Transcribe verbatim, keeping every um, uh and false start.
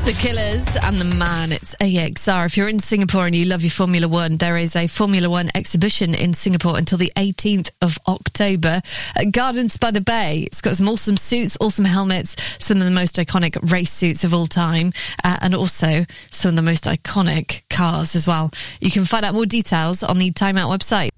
The Killers and the Man. It's A X R. If you're in Singapore and you love your Formula One, there is a Formula One exhibition in Singapore until the eighteenth of October at Gardens by the Bay. It's got some awesome suits, awesome helmets, some of the most iconic race suits of all time, uh, and also some of the most iconic cars as well. You can find out more details on the Time Out website.